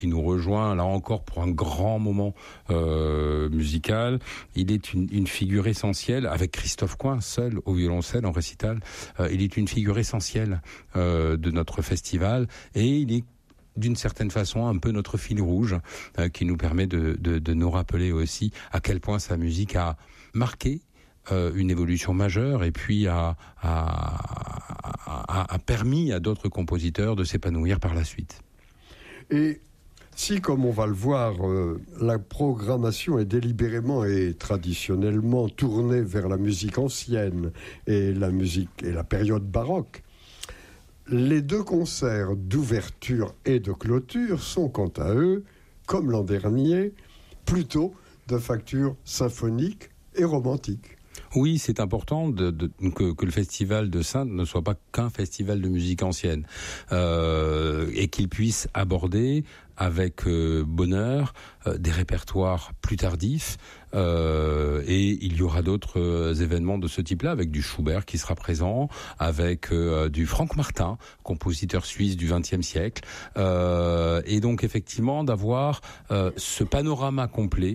qui nous rejoint là encore pour un grand moment musical. Il est une figure essentielle, avec Christophe Coin, seul au violoncelle en récital. Il est une figure essentielle de notre festival, et il est d'une certaine façon un peu notre fil rouge qui nous permet de nous rappeler aussi à quel point sa musique a marqué une évolution majeure, et puis a permis à d'autres compositeurs de s'épanouir par la suite. Et si, comme on va le voir, la programmation est délibérément et traditionnellement tournée vers la musique ancienne et la période baroque, les deux concerts d'ouverture et de clôture sont quant à eux, comme l'an dernier, plutôt de facture symphonique et romantique. Oui, c'est important que le festival de Saintes ne soit pas qu'un festival de musique ancienne, et qu'il puisse aborder avec bonheur des répertoires plus tardifs, et il y aura d'autres événements de ce type-là, avec du Schubert qui sera présent, avec du Franck Martin, compositeur suisse du XXe siècle, et donc effectivement d'avoir ce panorama complet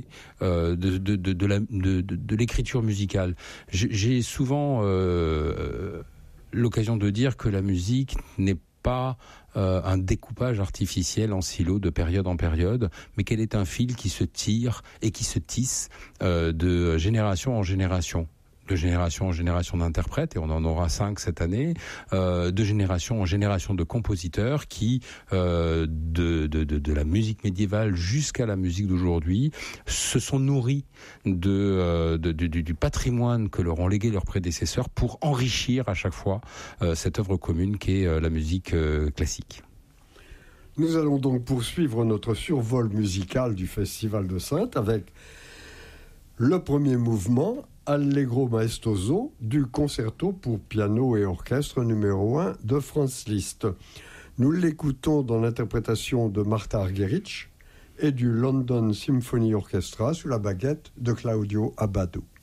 de l'écriture musicale. J'ai souvent l'occasion de dire que la musique n'est pas un découpage artificiel en silos de période en période, mais qu'elle est un fil qui se tire et qui se tisse de génération en génération. De génération en génération d'interprètes, et on en aura 5 cette année, de génération en génération de compositeurs qui, de la musique médiévale jusqu'à la musique d'aujourd'hui, se sont nourris du patrimoine que leur ont légué leurs prédécesseurs pour enrichir à chaque fois cette œuvre commune qu'est la musique classique. Nous allons donc poursuivre notre survol musical du Festival de Saintes avec le premier mouvement, Allegro maestoso, du concerto pour piano et orchestre numéro 1 de Franz Liszt. Nous l'écoutons dans l'interprétation de Martha Argerich et du London Symphony Orchestra sous la baguette de Claudio Abbado.